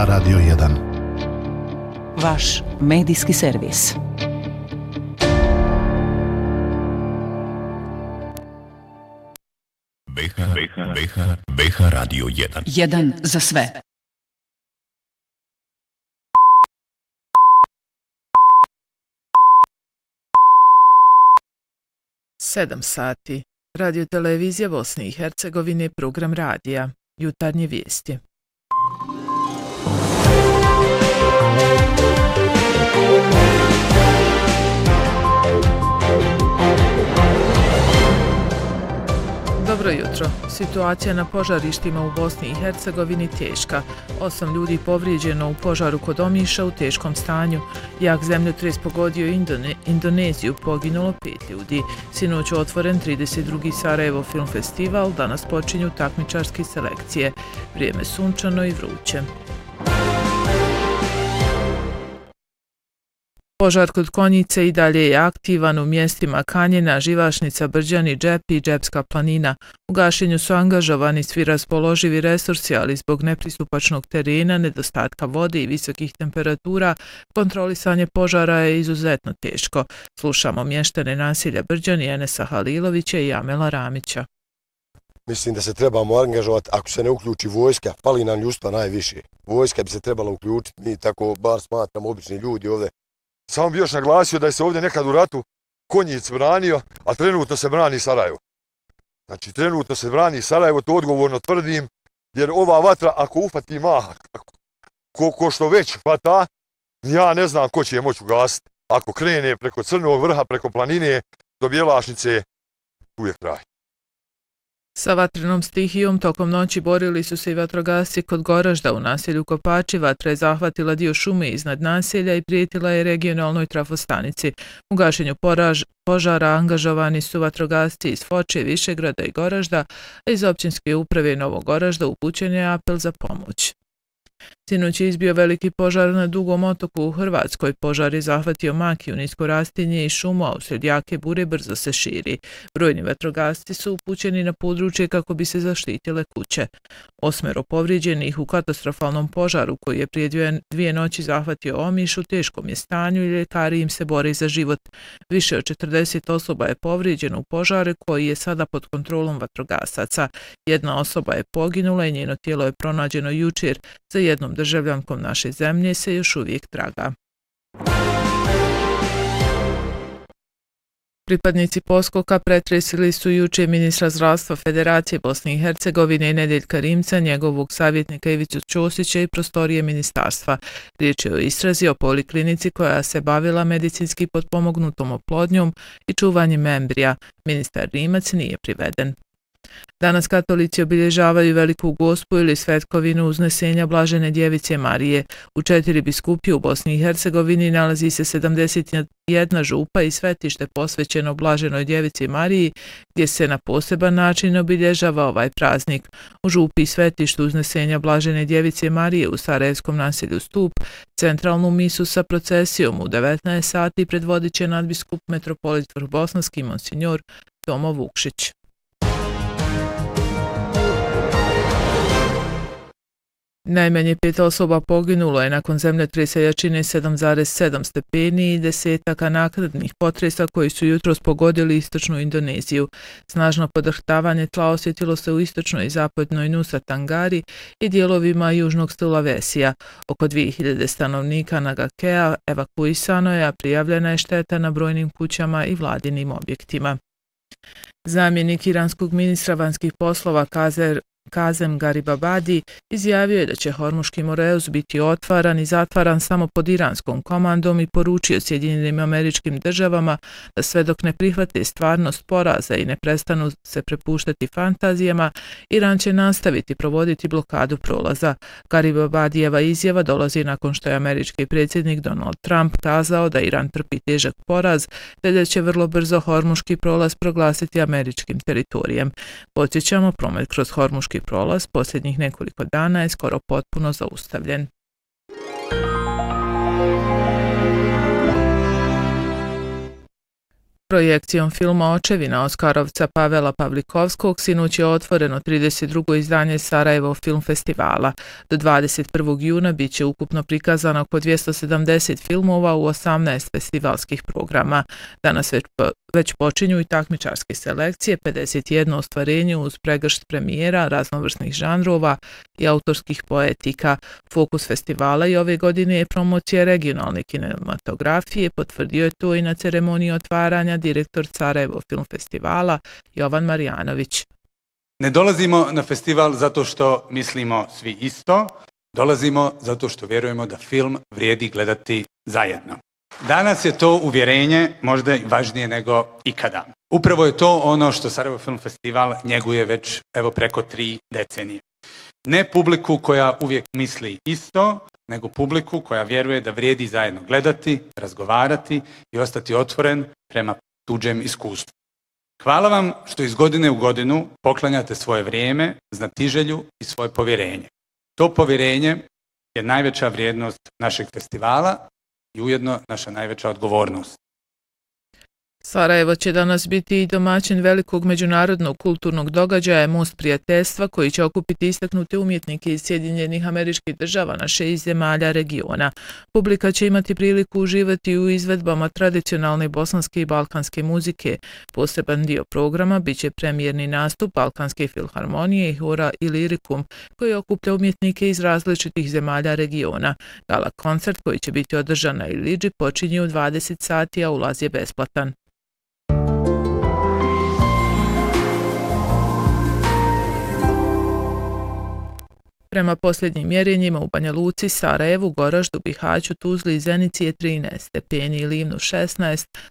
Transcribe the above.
Radio 1. Vaš medijski servis. BH Radio 1. Jedan za sve. Sedam sati. Radio televizija Bosne i Hercegovine, program radija. Jutarnje vijesti. Dobro jutro. Situacija na požarištima u Bosni i Hercegovini teška. 8 ljudi povrijeđeno u požaru kod Omiša u teškom stanju. Jak zemljotres pogodio Indoneziju, poginulo 5 ljudi. Sinoć otvoren 32. Sarajevo film festival, danas počinju takmičarske selekcije. Vrijeme sunčano i vruće. Požar kod Konjice i dalje je aktivan u mjestima Kanjena, Živašnica, Brđani, Džep i Džepska planina. U gašenju su angažovani svi raspoloživi resursi, ali zbog nepristupačnog terena, nedostatka vode i visokih temperatura, kontrolisanje požara je izuzetno teško. Slušamo mještane naselja Brđani, Enesa Halilovića i Amela Ramića. Mislim da se trebamo angažovati, ako se ne uključi vojska, fali nam ljudstva najviše. Vojska bi se trebala uključiti, mi tako bar smatramo obični ljudi ovdje. Samo bi još naglasio da je se ovdje nekad u ratu Konjic branio, a trenutno se brani Sarajevo. Znači, trenutno se brani Sarajevo, to odgovorno tvrdim, jer ova vatra, ako ufati maha, ko što već hvata, ja ne znam ko će je moći ugasiti. Ako krene preko Crnog vrha, preko planine, do Bjelašnice, uvijek kraj. Sa vatrenom stihijom tokom noći borili su se i vatrogasci kod Goražda u naselju Kopači. Vatra je zahvatila dio šume iznad naselja i prijetila je regionalnoj trafostanici. U gašenju požara angažovani su vatrogasci iz Foče, Višegrada i Goražda, a iz općinske uprave Novog Goražda upućen je apel za pomoć. Sinoć je izbio veliki požar na Dugom otoku u Hrvatskoj. Požar je zahvatio makiju, nisko rastinje i šumu, a usred jake bure brzo se širi. Brojni vatrogasci su upućeni na područje kako bi se zaštitile kuće. 8 povrijeđenih u katastrofalnom požaru koji je prije 2 noći zahvatio Omiš u teškom je stanju i ljekari im se bore za život. Više od 40 osoba je povrijeđeno u požaru koji je sada pod kontrolom vatrogasaca. Jedna osoba je poginula i njeno tijelo je pronađeno jučer. Za jednom državljankom naše zemlje se još uvijek traga. Pripadnici poskoka pretresili su jučer ministra zdravstva Federacije Bosne i Hercegovine Nedeljka Rimca, njegovog savjetnika Ivicu Ćosića i prostorije ministarstva. Riječ je o istrazi o poliklinici koja se bavila medicinski potpomognutom oplodnjom i čuvanjem embrija. Ministar Rimac nije priveden. Danas katolici obilježavaju Veliku Gospu ili Svetkovinu uznesenja Blažene djevice Marije. U 4 biskupije u Bosni i Hercegovini nalazi se 71 župa i svetište posvećeno Blaženoj djevici Mariji, gdje se na poseban način obilježava ovaj praznik. U župi i svetištu uznesenja Blažene djevice Marije u sarajevskom naselju Stup centralnu misu sa procesijom u 19 sati predvodit će nadbiskup metropolit Vrhbosanski monsinjor Tomo Vukšić. Najmanje 5 osoba poginulo je nakon zemljotresa jačine 7,7 stepeni i desetaka naknadnih potresa koji su jutros pogodili istočnu Indoneziju. Snažno podrhtavanje tla osjetilo se u istočnoj i zapadnoj Nusa Tenggari i dijelovima južnog Sulawesija. Oko 2000 stanovnika Nagakea evakuisano je, a prijavljena je šteta na brojnim kućama i vladinim objektima. Zamjenik iranskog ministra vanjskih poslova Kazem Garibabadi izjavio je da će Hormuški Moreus biti otvaran i zatvaran samo pod iranskom komandom i poručio Sjedinjenim Američkim Državama da sve dok ne prihvate stvarnost poraza i ne prestanu se prepuštati fantazijama, Iran će nastaviti provoditi blokadu prolaza. Garibabadijeva izjava dolazi nakon što je američki predsjednik Donald Trump kazao da Iran trpi težak poraz te da će vrlo brzo Hormuški prolaz proglasiti američkim teritorijem. Podsjećamo, promet kroz Hormuški prolaz posljednjih nekoliko dana je skoro potpuno zaustavljen. Projekcijom filma Očevina Oskarovca Pavela Pavlikovskog sinoć je otvoreno 32. izdanje Sarajevo Film Festivala. Do 21. juna bit će ukupno prikazano oko 270 filmova u 18 festivalskih programa. Danas već počinju i takmičarske selekcije, 51 ostvarenje uz pregršt premijera, raznovrsnih žanrova i autorskih poetika. Fokus festivala i ove godine je promocija regionalne kinematografije, potvrdio je to i na ceremoniji otvaranja direktor Sarajevo Film Festivala Jovan Marjanović. Ne dolazimo na festival zato što mislimo svi isto, dolazimo zato što vjerujemo da film vrijedi gledati zajedno. Danas je to uvjerenje možda važnije nego ikada. Upravo je to ono što Sarajevo Film Festival njeguje već preko 3 decenije. Ne publiku koja uvijek misli isto, nego publiku koja vjeruje da vrijedi zajedno gledati, razgovarati i ostati otvoren prema tuđem iskustvu. Hvala vam što iz godine u godinu poklanjate svoje vrijeme, znatiželju i svoje povjerenje. To povjerenje je najveća vrijednost našeg festivala i ujedno naša najveća odgovornost. Sarajevo će danas biti i domaćin velikog međunarodnog kulturnog događaja Most prijateljstva koji će okupiti istaknute umjetnike iz Sjedinjenih Američkih Država na 6 zemalja regiona. Publika će imati priliku uživati u izvedbama tradicionalne bosanske i balkanske muzike. Poseban dio programa biće premijerni nastup Balkanske filharmonije, hora i lirikum koji okuplja umjetnike iz različitih zemalja regiona. Gala koncert koji će biti održan na Ilidži počinje u 20 sati, a ulaz je besplatan. Prema posljednjim mjerenjima u Banja Luci, Sarajevu, Goraždu, Bihaću, Tuzli i Zenici je 13 stepeni, Livnu 16,